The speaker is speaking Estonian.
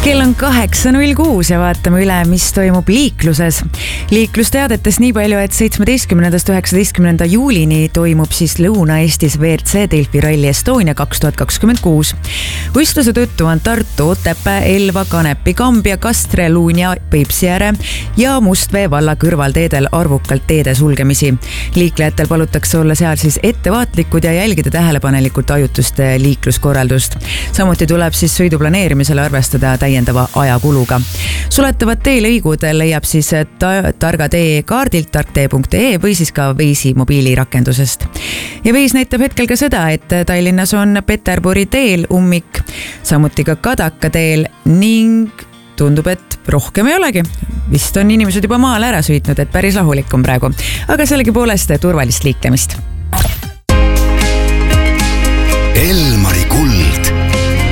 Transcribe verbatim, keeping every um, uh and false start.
Kell on kaheksa null kuus ja vaatame üle, mis toimub liikluses. Liiklusteadetes nii palju, et seitsmeteistkümnendast üheksateistkümnenda juulini toimub siis Lõuna-Eestis V R C Delfi Rally Estonia kaks tuhat kakskümmend kuus. Võistluse tõttu on Tartu, Otepää, Elva, Kanepi, Kambja, Kastre, Luunja, Peipsiääre ja Mustvee valla kõrvalteedel arvukalt teede sulgemisi. Liiklejatel palutakse olla seal siis ettevaatlikud ja jälgida tähelepanelikult ajutuste liikluskorraldust. Samuti tuleb siis sõidu planeerimisele arvestada täiendava ajakuluga. Suletavad teelõigud leiab siis ta- targa tee kaardilt tarktee punkt ee või siis ka Waze'i mobiilirakendusest. Ja Waze näitab hetkel ka seda, et Tallinnas on Peterburi teel ummik, samuti ka Kadaka teel ning tundub, et rohkem ei olegi. Vist on inimesed juba maale ära sõitnud, et päris rahulik on praegu. Aga sellegi poolest turvalist liiklemist. Elmari